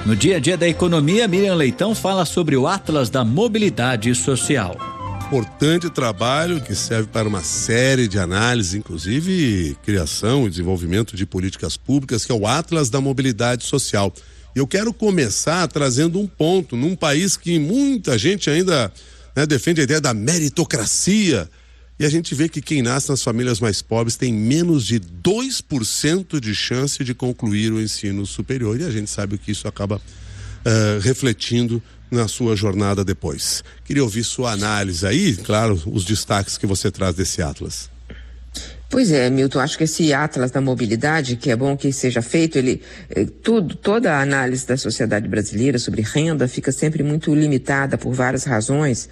No dia a dia da economia, Miriam Leitão fala sobre o Atlas da Mobilidade Social. Importante trabalho que serve para uma série de análises, inclusive criação e desenvolvimento de políticas públicas, que é o Atlas da Mobilidade Social. Eu quero começar trazendo um ponto num país que muita gente ainda defende a ideia da meritocracia, e a gente vê que quem nasce nas famílias mais pobres tem menos de 2% de chance de concluir o ensino superior, e a gente sabe que isso acaba refletindo na sua jornada depois. Queria ouvir sua análise aí, claro, os destaques que você traz desse Atlas. Pois é, Milton, acho que esse Atlas da Mobilidade, que é bom que seja feito, toda a análise da sociedade brasileira sobre renda fica sempre muito limitada por várias razões.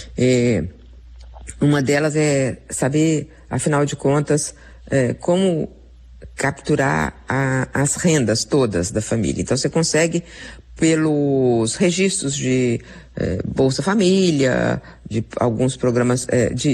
Uma delas é saber, afinal de contas, como capturar as rendas todas da família. Então você consegue, pelos registros de Bolsa Família, de alguns programas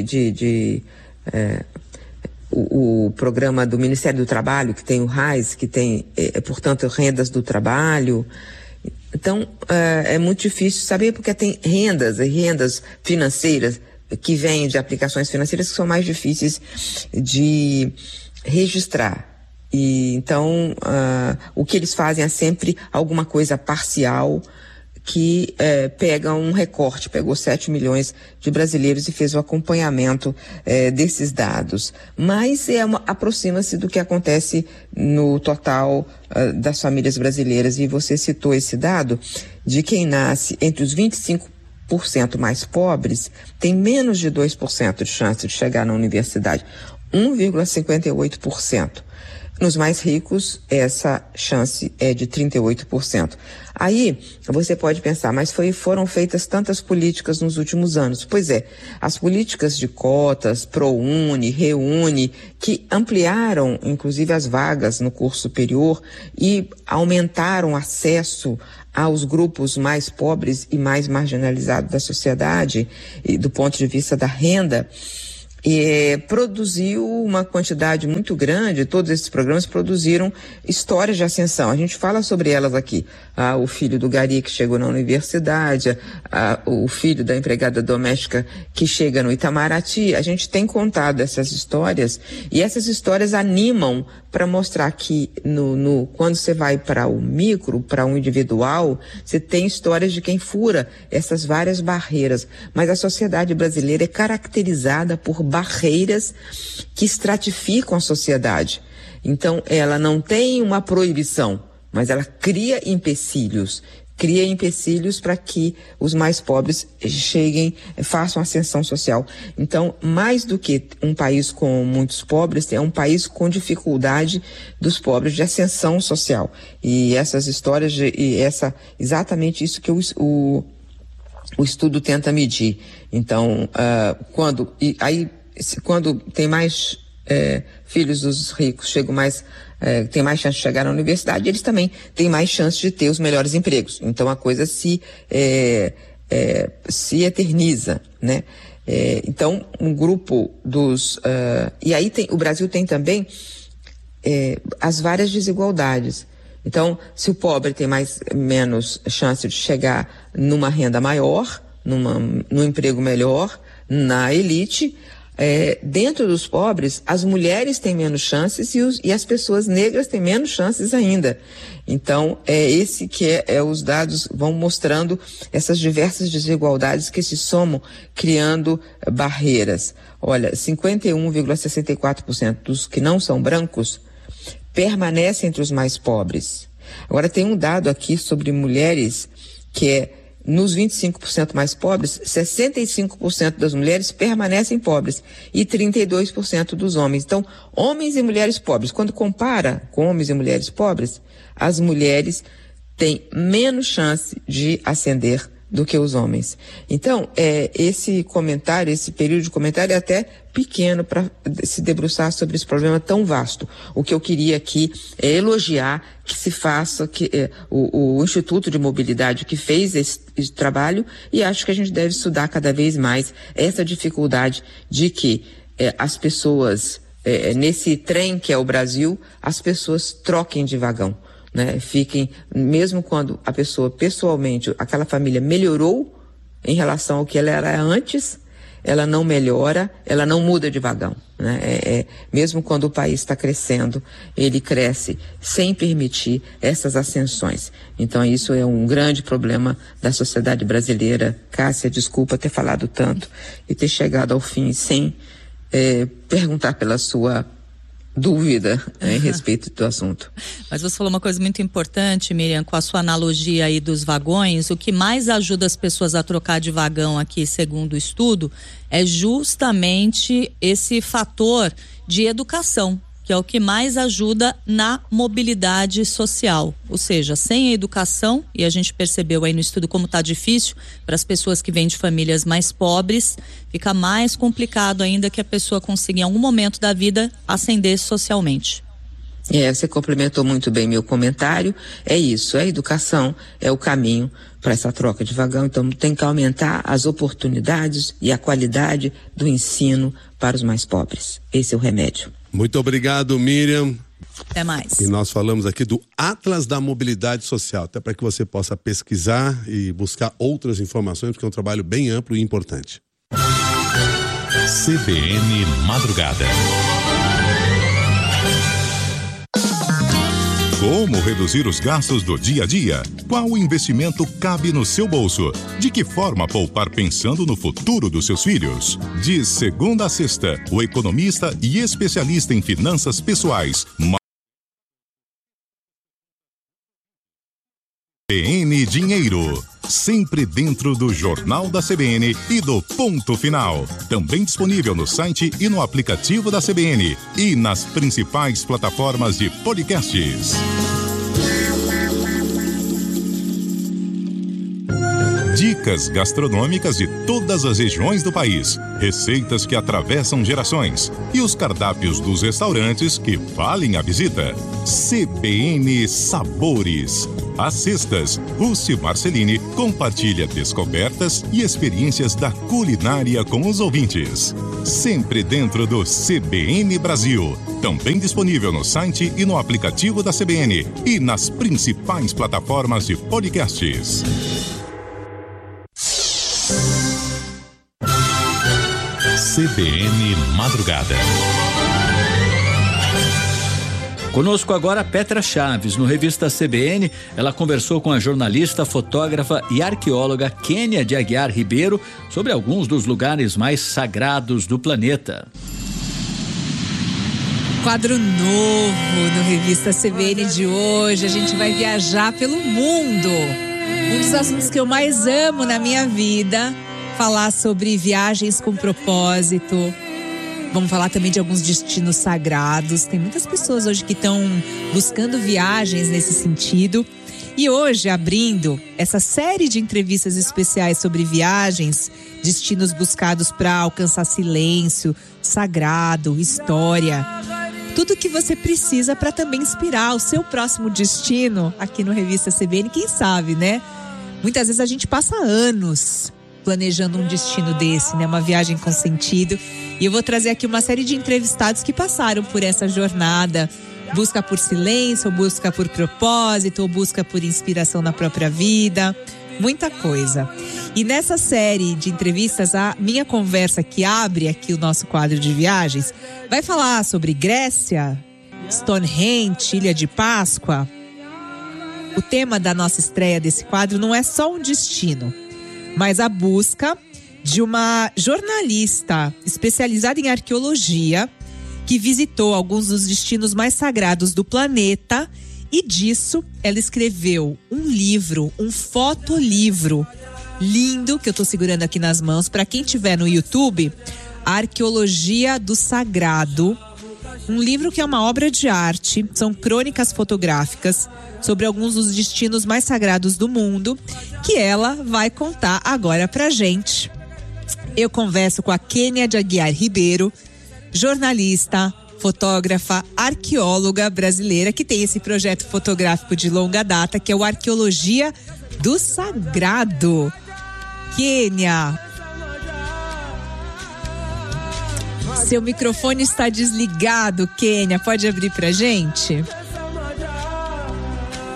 o programa do Ministério do Trabalho, que tem o RAIS, que tem, portanto, rendas do trabalho. Então, é muito difícil saber, porque tem rendas financeiras que vêm de aplicações financeiras que são mais difíceis de registrar. E então, o que eles fazem é sempre alguma coisa parcial que pega um recorte, pegou 7 milhões de brasileiros e fez o acompanhamento desses dados. Mas aproxima-se do que acontece no total das famílias brasileiras. E você citou esse dado de quem nasce entre os 25% mais pobres tem menos de 2% de chance de chegar na universidade, 1,58%. Nos mais ricos, essa chance é de 38%. Aí, você pode pensar, mas foram feitas tantas políticas nos últimos anos. Pois é, as políticas de cotas, ProUni, ReUni, que ampliaram, inclusive, as vagas no curso superior e aumentaram o acesso aos grupos mais pobres e mais marginalizados da sociedade, e do ponto de vista da renda, produziu uma quantidade muito grande. Todos esses programas produziram histórias de ascensão. A gente fala sobre elas aqui. O filho do gari que chegou na universidade, o filho da empregada doméstica que chega no Itamaraty. A gente tem contado essas histórias, e essas histórias animam para mostrar que quando você vai para o micro, para o individual, você tem histórias de quem fura essas várias barreiras. Mas a sociedade brasileira é caracterizada por barreiras que estratificam a sociedade. Então, ela não tem uma proibição, mas ela cria empecilhos para que os mais pobres façam ascensão social. Então, mais do que um país com muitos pobres, é um país com dificuldade dos pobres de ascensão social. E essas histórias, exatamente isso que o estudo tenta medir. Então, quando tem mais filhos dos ricos, tem mais chance de chegar na universidade, eles também têm mais chance de ter os melhores empregos. Então a coisa se eterniza, né? Então um grupo e aí o Brasil tem também as várias desigualdades. Então, se o pobre tem menos chance de chegar numa renda maior, num emprego melhor, na elite, dentro dos pobres, as mulheres têm menos chances e as pessoas negras têm menos chances ainda. Então, esse que os dados vão mostrando essas diversas desigualdades que se somam, criando barreiras. Olha, 51,64% dos que não são brancos permanecem entre os mais pobres. Agora, tem um dado aqui sobre mulheres que nos 25% mais pobres, 65% das mulheres permanecem pobres e 32% dos homens. Então, homens e mulheres pobres, quando compara com homens e mulheres pobres, as mulheres têm menos chance de ascender do que os homens. Então, esse período de comentário é até pequeno para se debruçar sobre esse problema tão vasto. O que eu queria aqui é elogiar que se faça, o Instituto de Mobilidade que fez esse trabalho, e acho que a gente deve estudar cada vez mais essa dificuldade de que as pessoas, nesse trem que é o Brasil, as pessoas troquem de vagão. né? Fiquem, mesmo quando a pessoa pessoalmente, aquela família melhorou em relação ao que ela era antes, ela não melhora, ela não muda de vagão, né? Mesmo quando o país está crescendo, ele cresce sem permitir essas ascensões. Então isso é um grande problema da sociedade brasileira. Cássia, desculpa ter falado tanto e ter chegado ao fim sem perguntar pela sua dúvida em respeito do assunto. Mas você falou uma coisa muito importante, Miriam, com a sua analogia aí dos vagões. O que mais ajuda as pessoas a trocar de vagão aqui, segundo o estudo, é justamente esse fator de educação, que é o que mais ajuda na mobilidade social. Ou seja, sem a educação, e a gente percebeu aí no estudo como está difícil para as pessoas que vêm de famílias mais pobres, fica mais complicado ainda que a pessoa consiga em algum momento da vida ascender socialmente. Você complementou muito bem meu comentário. É isso, a educação é o caminho para essa troca de vagão. Então tem que aumentar as oportunidades e a qualidade do ensino para os mais pobres. Esse é o remédio. Muito obrigado, Miriam. Até mais. E nós falamos aqui do Atlas da Mobilidade Social, até para que você possa pesquisar e buscar outras informações, porque é um trabalho bem amplo e importante. CBN Madrugada. Como reduzir os gastos do dia a dia? Qual investimento cabe no seu bolso? De que forma poupar pensando no futuro dos seus filhos? De segunda a sexta, o economista e especialista em finanças pessoais, CBN Dinheiro, sempre dentro do Jornal da CBN e do Ponto Final. Também disponível no site e no aplicativo da CBN e nas principais plataformas de podcasts. Dicas gastronômicas de todas as regiões do país, receitas que atravessam gerações e os cardápios dos restaurantes que valem a visita. CBN Sabores. Às sextas, Rússi Marcelini compartilha descobertas e experiências da culinária com os ouvintes. Sempre dentro do CBN Brasil. Também disponível no site e no aplicativo da CBN e nas principais plataformas de podcasts. CBN Madrugada. Conosco agora Petra Chaves, no Revista CBN. Ela conversou com a jornalista, fotógrafa e arqueóloga Kênia de Aguiar Ribeiro sobre alguns dos lugares mais sagrados do planeta. Quadro novo no Revista CBN de hoje. A gente vai viajar pelo mundo. Um dos assuntos que eu mais amo na minha vida, falar sobre viagens com propósito. Vamos falar também de alguns destinos sagrados. Tem muitas pessoas hoje que estão buscando viagens nesse sentido. E hoje, abrindo essa série de entrevistas especiais sobre viagens, destinos buscados para alcançar silêncio, sagrado, história. Tudo que você precisa para também inspirar o seu próximo destino aqui no Revista CBN. Quem sabe, né? Muitas vezes a gente passa anos planejando um destino desse, né? Uma viagem com sentido. E eu vou trazer aqui uma série de entrevistados que passaram por essa jornada. Busca por silêncio, ou busca por propósito, ou busca por inspiração na própria vida. Muita coisa. E nessa série de entrevistas, a minha conversa que abre aqui o nosso quadro de viagens vai falar sobre Grécia, Stonehenge, Ilha de Páscoa. O tema da nossa estreia desse quadro não é só um destino, mas a busca de uma jornalista especializada em arqueologia que visitou alguns dos destinos mais sagrados do planeta e disso ela escreveu um livro, um fotolivro lindo que eu tô segurando aqui nas mãos. Para quem tiver no YouTube, A Arqueologia do Sagrado, um livro que é uma obra de arte, são crônicas fotográficas sobre alguns dos destinos mais sagrados do mundo, que ela vai contar agora pra gente. Eu converso com a Kênia de Aguiar Ribeiro, jornalista, fotógrafa, arqueóloga brasileira, que tem esse projeto fotográfico de longa data, que é o Arqueologia do Sagrado. Kênia, seu microfone está desligado, Kênia, pode abrir pra gente?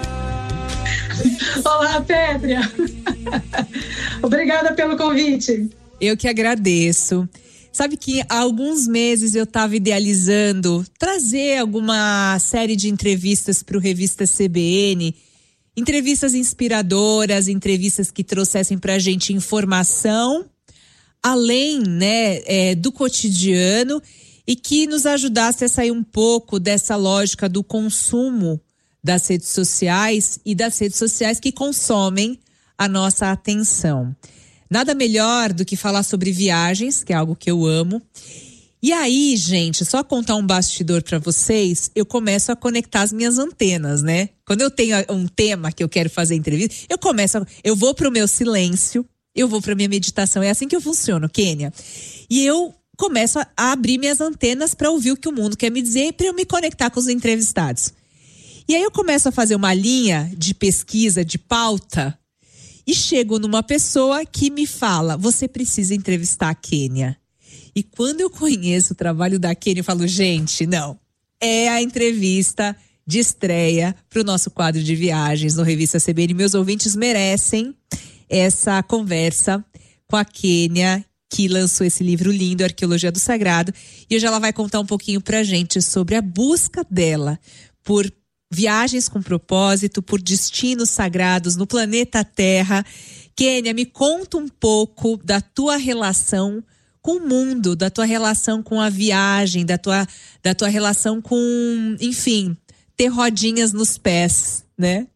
Olá, Pétria. Obrigada pelo convite. Eu que agradeço. Sabe que há alguns meses eu estava idealizando trazer alguma série de entrevistas para o Revista CBN, entrevistas inspiradoras, entrevistas que trouxessem para a gente informação, além, né, do cotidiano, e que nos ajudasse a sair um pouco dessa lógica do consumo das redes sociais e das redes sociais que consomem a nossa atenção. Nada melhor do que falar sobre viagens, que é algo que eu amo. E aí, gente, só contar um bastidor para vocês, eu começo a conectar as minhas antenas, né? Quando eu tenho um tema que eu quero fazer entrevista, eu vou pro meu silêncio, eu vou pra minha meditação. É assim que eu funciono, Kênia. E eu começo a abrir minhas antenas para ouvir o que o mundo quer me dizer e para eu me conectar com os entrevistados. E aí eu começo a fazer uma linha de pesquisa, de pauta, e chego numa pessoa que me fala, você precisa entrevistar a Kênia. E quando eu conheço o trabalho da Kênia, eu falo, gente, não, é a entrevista de estreia para o nosso quadro de viagens no Revista CBN. Meus ouvintes merecem essa conversa com a Kênia, que lançou esse livro lindo, Arqueologia do Sagrado. E hoje ela vai contar um pouquinho pra gente sobre a busca dela por viagens com propósito, por destinos sagrados no planeta Terra. Kênia, me conta um pouco da tua relação com o mundo, da tua relação com a viagem, da tua relação com, enfim, ter rodinhas nos pés, né?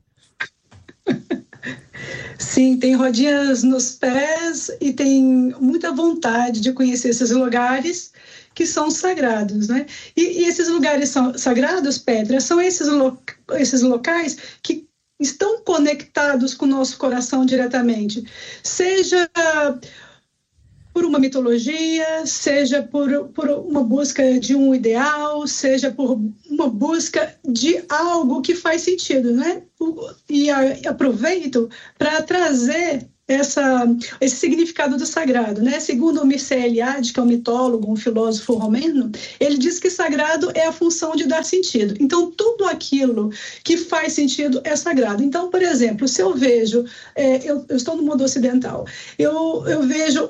Sim, tem rodinhas nos pés e tem muita vontade de conhecer esses lugares que são sagrados, né? E esses lugares sagrados, Pétria, são esses locais que estão conectados com o nosso coração diretamente, seja por uma mitologia, seja por uma busca de um ideal, seja por uma busca de algo que faz sentido, né? E aproveito para trazer esse significado do sagrado, né? Segundo o Mircea Eliade, que é um mitólogo, um filósofo romeno, ele diz que sagrado é a função de dar sentido. Então, tudo aquilo que faz sentido é sagrado. Então, por exemplo, se eu vejo, eu estou no mundo ocidental, eu vejo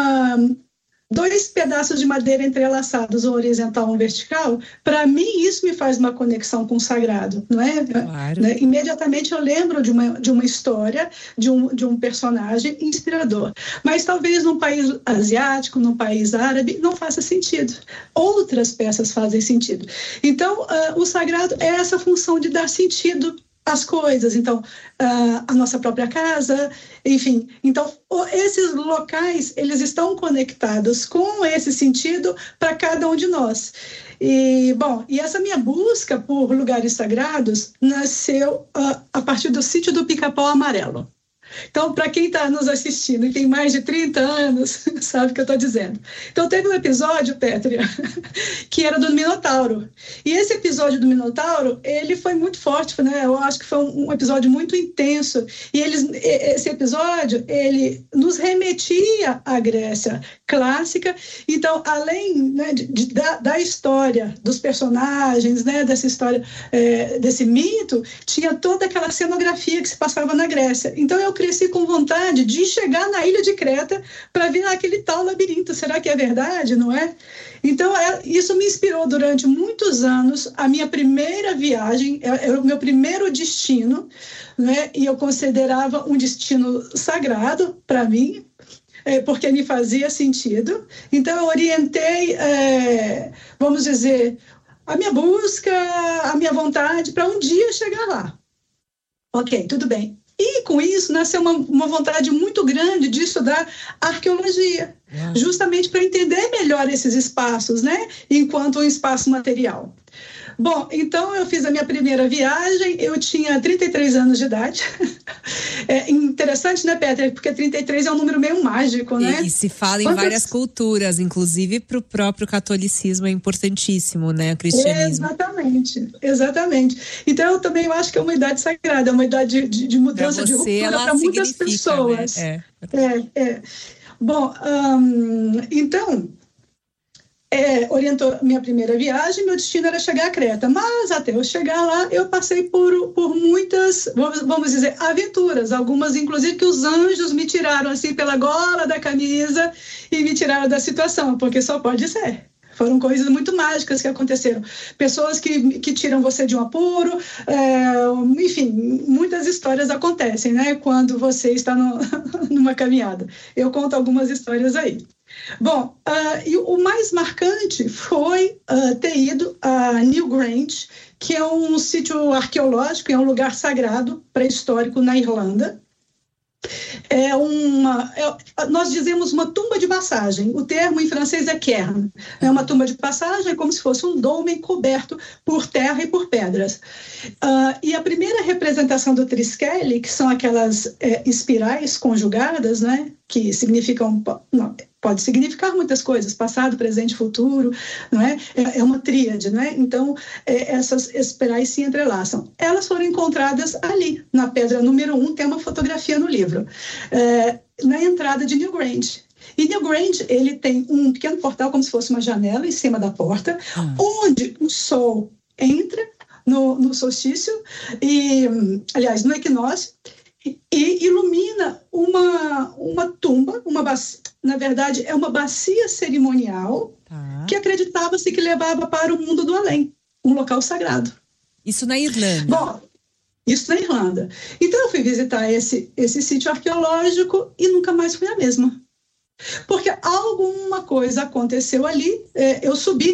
dois pedaços de madeira entrelaçados, um horizontal e um vertical, para mim isso me faz uma conexão com o sagrado, não é? Claro. Né? Imediatamente eu lembro de uma história, de um personagem inspirador. Mas talvez num país asiático, num país árabe, não faça sentido. Outras peças fazem sentido. Então, o sagrado é essa função de dar sentido as coisas, então, a nossa própria casa, enfim. Então, esses locais, eles estão conectados com esse sentido para cada um de nós. E essa minha busca por lugares sagrados nasceu a partir do sítio do Pica-Pau Amarelo. Então, para quem está nos assistindo e tem mais de 30 anos, sabe o que eu estou dizendo. Então, teve um episódio, Pétria, que era do Minotauro. E esse episódio do Minotauro, ele foi muito forte, né? Eu acho que foi um episódio muito intenso. E esse episódio, ele nos remetia à Grécia clássica. Então, além, né, da história, dos personagens, né, dessa história, desse mito, tinha toda aquela cenografia que se passava na Grécia. Então, eu cresci com vontade de chegar na ilha de Creta para ver aquele tal labirinto. Será que é verdade, não é? Então, isso me inspirou durante muitos anos. A minha primeira viagem, era o meu primeiro destino, né? E eu considerava um destino sagrado para mim, porque me fazia sentido. Então, eu orientei, vamos dizer, a minha busca, a minha vontade para um dia chegar lá. Ok, tudo bem. E com isso nasceu uma vontade muito grande de estudar arqueologia, justamente para entender melhor esses espaços, né? Enquanto um espaço material. Bom, então eu fiz a minha primeira viagem, eu tinha 33 anos de idade. É interessante, né, Pétria? Porque 33 é um número meio mágico, né? E se fala em várias culturas, inclusive para o próprio catolicismo é importantíssimo, né? O cristianismo. Exatamente. Então eu também acho que é uma idade sagrada, é uma idade de mudança de ruptura para muitas pessoas. Né? Bom, então, orientou minha primeira viagem. Meu destino era chegar a Creta, mas até eu chegar lá eu passei por muitas, vamos dizer, aventuras, algumas inclusive que os anjos me tiraram assim pela gola da camisa e me tiraram da situação, porque só pode ser. Foram coisas muito mágicas que aconteceram. Pessoas que tiram você de um apuro, enfim, muitas histórias acontecem, né, quando você está numa caminhada. Eu conto algumas histórias aí. Bom, e o mais marcante foi ter ido a Newgrange, que é um sítio arqueológico, é um lugar sagrado, pré-histórico na Irlanda. Nós dizemos uma tumba de passagem. O termo em francês é cairn. É uma tumba de passagem, é como se fosse um dome coberto por terra e por pedras. E a primeira representação do Triskele, que são aquelas espirais conjugadas, né, que significam... Pode significar muitas coisas, passado, presente, futuro, não é? É uma tríade, não é? Então, essas espirais se entrelaçam. Elas foram encontradas ali, na pedra número 1, tem uma fotografia no livro, na entrada de Newgrange. E Newgrange, ele tem um pequeno portal, como se fosse uma janela em cima da porta, onde o sol entra no solstício, aliás, no equinócio, e ilumina uma tumba, na verdade é uma bacia cerimonial que acreditava-se que levava para o mundo do além, um local sagrado. Isso na Irlanda? Bom, isso na Irlanda. Então eu fui visitar esse sítio arqueológico e nunca mais fui a mesma. Porque alguma coisa aconteceu ali. Eu subi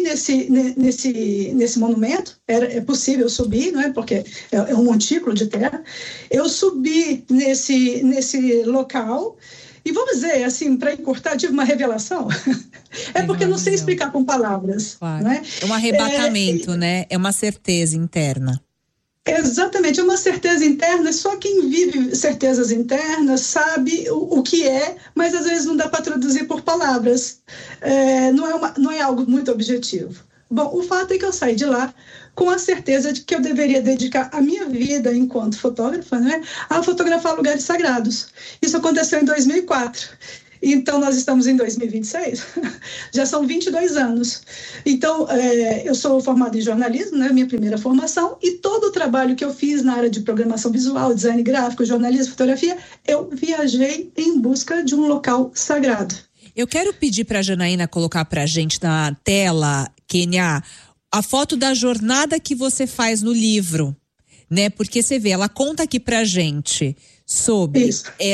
nesse monumento, é possível subir, não é? Porque é um montículo de terra. Eu subi nesse local e vamos dizer, assim, para encurtar, tive uma revelação. Porque não sei explicar com palavras. Claro. Não é? É um arrebatamento, né? É uma certeza interna. Exatamente, é uma certeza interna. Só quem vive certezas internas sabe o que é, mas às vezes não dá para traduzir por palavras. Não é algo muito objetivo. Bom, o fato é que eu saí de lá com a certeza de que eu deveria dedicar a minha vida enquanto fotógrafa, né, a fotografar lugares sagrados. Isso aconteceu em 2004. Então, nós estamos em 2026, já são 22 anos. Então, eu sou formada em jornalismo, né, minha primeira formação, e todo o trabalho que eu fiz na área de programação visual, design gráfico, jornalismo, fotografia, eu viajei em busca de um local sagrado. Eu quero pedir para a Janaína colocar para a gente na tela, Kênia, a foto da jornada que você faz no livro, né? Porque você vê, ela conta aqui para a gente sobre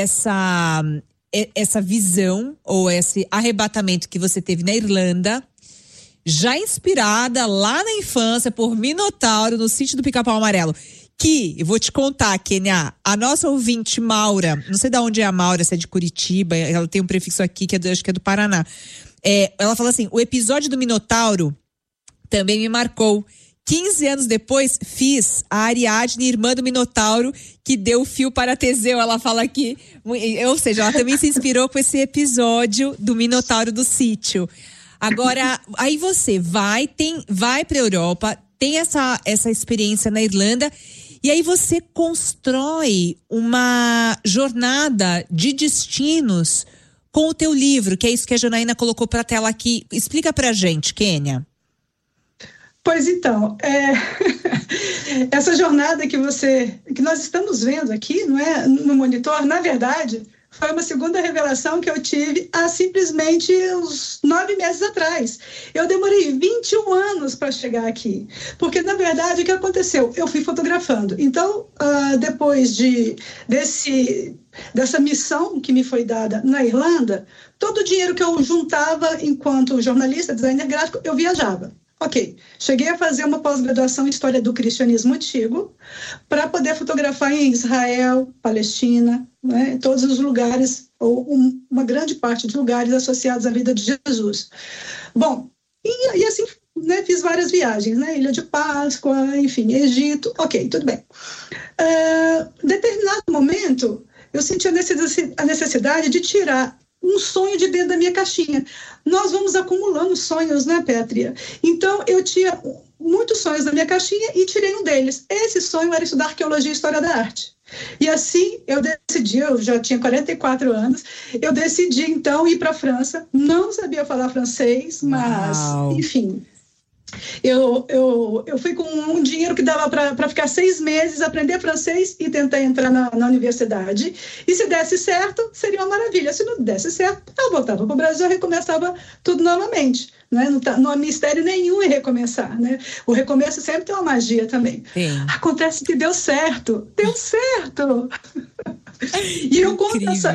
essa visão ou esse arrebatamento que você teve na Irlanda, já inspirada lá na infância por Minotauro no sítio do Pica-Pau Amarelo. Que, eu vou te contar, Kênia, a nossa ouvinte Maura, não sei de onde é a Maura, se é de Curitiba, ela tem um prefixo aqui que acho que é do Paraná. Ela fala assim, o episódio do Minotauro também me marcou. 15 anos depois, fiz a Ariadne, irmã do Minotauro, que deu o fio para Teseu, ela fala aqui. Ou seja, ela também se inspirou com esse episódio do Minotauro do sítio. Agora, aí você vai para a Europa, tem essa experiência na Irlanda, e aí você constrói uma jornada de destinos com o teu livro, que é isso que a Janaína colocou para a tela aqui. Explica pra gente, Kênia. Pois então, essa jornada que nós estamos vendo aqui, não é, no monitor, na verdade, foi uma segunda revelação que eu tive há simplesmente uns 9 meses atrás. Eu demorei 21 anos para chegar aqui, porque, na verdade, o que aconteceu? Eu fui fotografando. Então, depois dessa missão que me foi dada na Irlanda, todo o dinheiro que eu juntava enquanto jornalista, designer gráfico, eu viajava. Ok, cheguei a fazer uma pós-graduação em História do Cristianismo Antigo para poder fotografar em Israel, Palestina, né, todos os lugares, ou uma grande parte de lugares associados à vida de Jesus. Bom, e assim, né, fiz várias viagens, né, Ilha de Páscoa, enfim, Egito, ok, tudo bem. Em determinado momento, eu senti a necessidade de tirar um sonho de dentro da minha caixinha. Nós vamos acumulando sonhos, né, Pétria? Então, eu tinha muitos sonhos na minha caixinha e tirei um deles. Esse sonho era estudar arqueologia e história da arte. E assim eu decidi, eu já tinha 44 anos, eu decidi então ir para a França. Não sabia falar francês, mas, enfim, eu fui com um dinheiro que dava para ficar 6 meses, aprender francês e tentar entrar na universidade. E se desse certo, seria uma maravilha. Se não desse certo, eu voltava para o Brasil e recomeçava tudo novamente. Né? Não há mistério nenhum em recomeçar. Né? O recomeço sempre tem uma magia também. Sim. Acontece que deu certo. Deu certo! E eu conto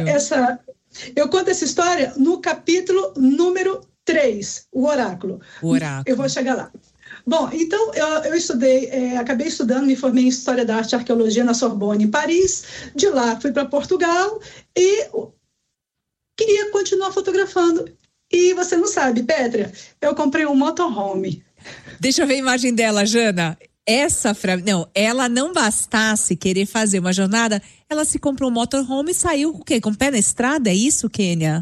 eu conto essa história no capítulo número 3, o oráculo. Eu vou chegar lá. Bom, então eu estudei, acabei estudando, me formei em História da Arte e Arqueologia na Sorbonne, em Paris. De lá fui para Portugal e queria continuar fotografando. E você não sabe, Pétria, eu comprei um motorhome. Deixa eu ver a imagem dela, Jana. Ela não bastasse querer fazer uma jornada, ela se comprou um motorhome e saiu o quê? Com o pé na estrada? É isso, Kênia?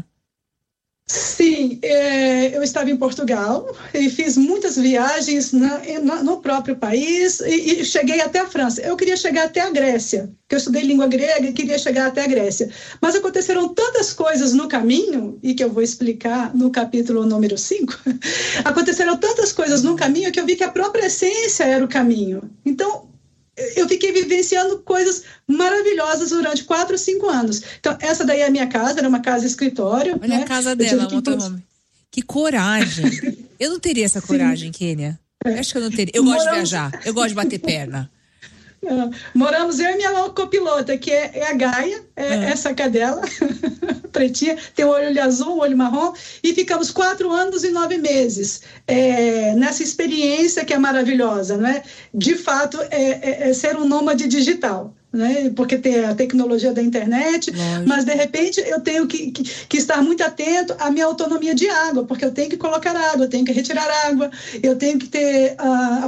Sim, eu estava em Portugal e fiz muitas viagens no próprio país e cheguei até a França. Eu queria chegar até a Grécia, porque eu estudei língua grega e queria chegar até a Grécia. Mas aconteceram tantas coisas no caminho, e que eu vou explicar no capítulo número 5, aconteceram tantas coisas no caminho que eu vi que a própria essência era o caminho. Então, eu fiquei vivenciando coisas maravilhosas durante 4 ou 5 anos. Então, essa daí é a minha casa, era uma casa escritório. Olha, né? A casa dela, motorhome. Que coragem. Eu não teria essa coragem, Kênia. Acho que eu não teria. Eu gosto de viajar, eu gosto de bater perna. Moramos eu e minha copilota, que é a Gaia, essa cadela, pretinha, tem o olho azul, o olho marrom, e ficamos 4 anos e 9 meses nessa experiência que é maravilhosa, não é? De fato, ser um nômade digital. Né? Porque tem a tecnologia da internet, mas de repente eu tenho que estar muito atento à minha autonomia de água, porque eu tenho que colocar água, eu tenho que retirar água, eu tenho que ter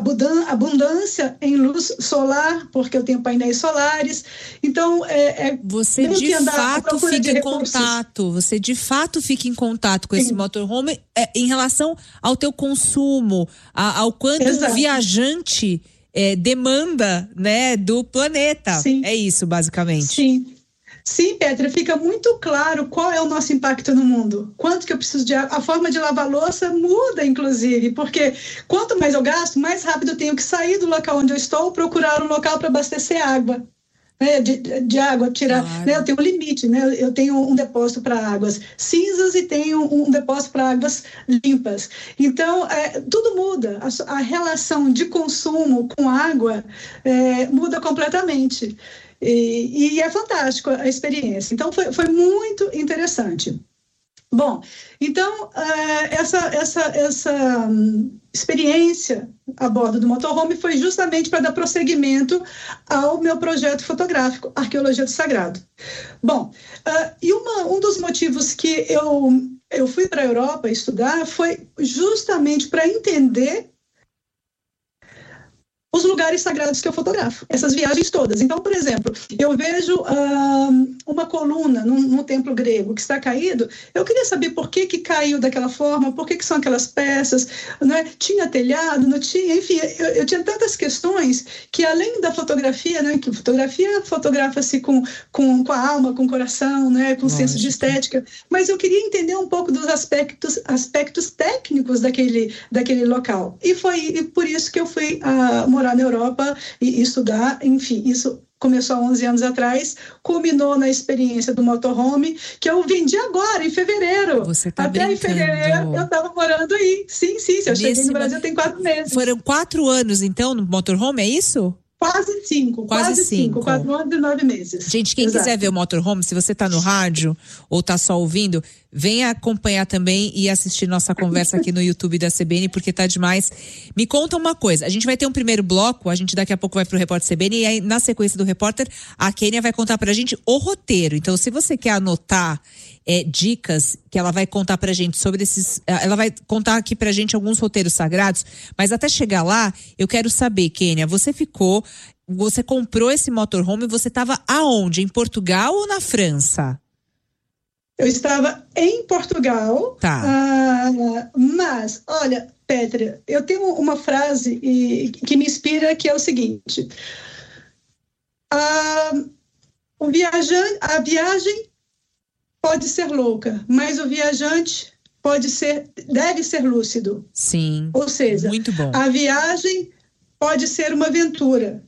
abundância em luz solar, porque eu tenho painéis solares. Então, você de fato fica em contato, você de fato fica em contato com esse motorhome em relação ao teu consumo, ao quanto o viajante demanda, né, do planeta. Sim. É isso, basicamente. Sim, Pétria, fica muito claro qual é o nosso impacto no mundo. Quanto que eu preciso de água. A forma de lavar louça muda, inclusive, porque quanto mais eu gasto, mais rápido eu tenho que sair do local onde eu estou, procurar um local para abastecer água. Né, de água, tirar, né, eu tenho um limite, né, eu tenho um depósito para águas cinzas e tenho um depósito para águas limpas. Então, tudo muda, a relação de consumo com água muda completamente. E é fantástico a experiência. Então, foi muito interessante. Bom, então, essa experiência a bordo do motorhome foi justamente para dar prosseguimento ao meu projeto fotográfico, Arqueologia do Sagrado. Bom, e um dos motivos que eu fui para a Europa estudar foi justamente para entender os lugares sagrados que eu fotografo, essas viagens todas. Então, por exemplo, eu vejo uma coluna no templo grego que está caído, eu queria saber por que caiu daquela forma, por que são aquelas peças, né? Tinha telhado, não tinha, enfim, eu tinha tantas questões que além da fotografia, né, que fotografia fotografa-se com a alma, com o coração, né, com senso de estética, mas eu queria entender um pouco dos aspectos técnicos daquele local. E foi por isso que eu fui morar na Europa e estudar, enfim, isso começou há 11 anos atrás, culminou na experiência do motorhome, que eu vendi agora, em fevereiro. Você tá Até brincando. Em fevereiro eu estava morando aí. Sim, eu cheguei no Brasil tem 4 meses. Foram 4 anos, então, no motorhome, é isso? Quase 5. 4 anos e 9 meses. Gente, quem quiser ver o motorhome, se você tá no rádio ou tá só ouvindo, venha acompanhar também e assistir nossa conversa aqui no YouTube da CBN, porque tá demais. Me conta uma coisa, a gente vai ter um primeiro bloco, a gente daqui a pouco vai pro Repórter CBN, e aí na sequência do Repórter, a Kênia vai contar pra gente o roteiro. Então, se você quer anotar dicas que ela vai contar pra gente sobre esses, ela vai contar aqui pra gente alguns roteiros sagrados, mas até chegar lá, eu quero saber, Kênia, você comprou esse motorhome, você estava aonde? Em Portugal ou na França? Eu estava em Portugal, mas, olha, Pétria, eu tenho uma frase que me inspira, que é o seguinte: a viagem pode ser louca, mas o viajante deve ser lúcido. Sim. Ou seja, muito bom. A viagem pode ser uma aventura.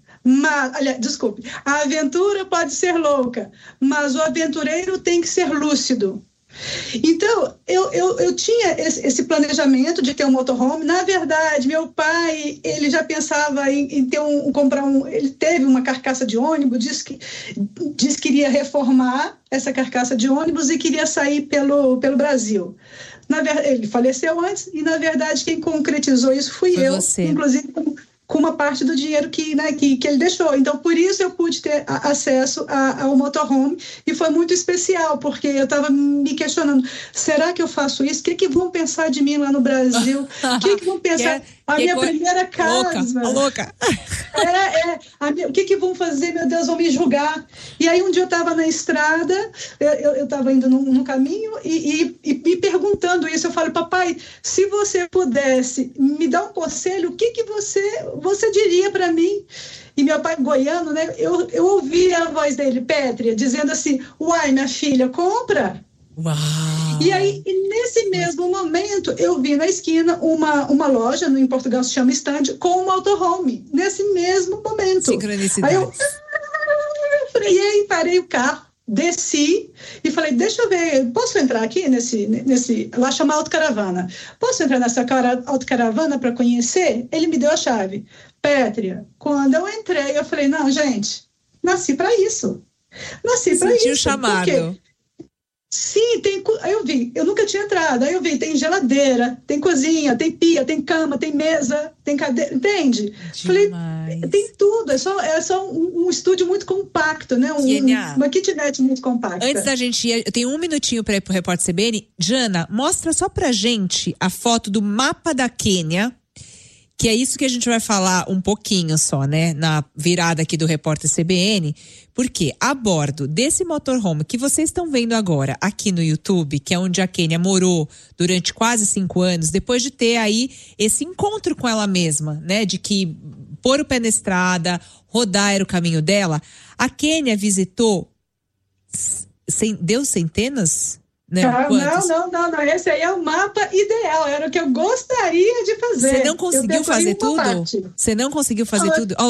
A aventura pode ser louca, mas o aventureiro tem que ser lúcido. Então, eu tinha esse planejamento de ter um motorhome. Na verdade, meu pai, ele já pensava em ter ele teve uma carcaça de ônibus, disse que iria reformar essa carcaça de ônibus e queria sair pelo Brasil. Ele faleceu antes e, na verdade, quem concretizou isso fui eu, você. Inclusive com uma parte do dinheiro que ele deixou. Então, por isso eu pude ter acesso ao motorhome, e foi muito especial, porque eu estava me questionando, será que eu faço isso? O que vão pensar de mim lá no Brasil? O que vão pensar? Minha primeira casa. Louca. O que vão fazer? Meu Deus, vão me julgar. E aí um dia eu estava na estrada, eu estava indo num caminho e me perguntando isso. Eu falo, papai, se você pudesse me dar um conselho, o que você diria para mim? E meu pai goiano, né? Eu ouvi a voz dele, Pétria, dizendo assim, uai, minha filha, compra. Uau. E aí, nesse mesmo momento, eu vi na esquina uma loja, em Portugal se chama Stand, com um motorhome. Nesse mesmo momento. Sincronicidade. Aí eu freiei, parei o carro, desci e falei, deixa eu ver, posso entrar aqui nesse lá chama autocaravana. Posso entrar nessa autocaravana para conhecer? Ele me deu a chave. Pétria, quando eu entrei, eu falei, não, gente, nasci para isso. Sentiu o chamado. Sim, aí eu vi, eu nunca tinha entrado, aí eu vi, tem geladeira, tem cozinha, tem pia, tem cama, tem mesa, tem cadeira, entende? Falei, tem tudo, é só um estúdio muito compacto, né? Uma kitnet muito compacta. Antes da gente ir, eu tenho um minutinho para ir pro Repórter CBN. Jana, mostra só pra gente a foto do mapa da Quênia, que é isso que a gente vai falar um pouquinho só, né? Na virada aqui do Repórter CBN, porque a bordo desse motorhome que vocês estão vendo agora aqui no YouTube, que é onde a Quênia morou durante quase 5 anos, depois de ter aí esse encontro com ela mesma, né? De que pôr o pé na estrada, rodar era o caminho dela, a Quênia visitou, deu centenas? Não, esse aí é o mapa ideal, era o que eu gostaria de fazer. Você não conseguiu fazer tudo? Você não conseguiu fazer tudo?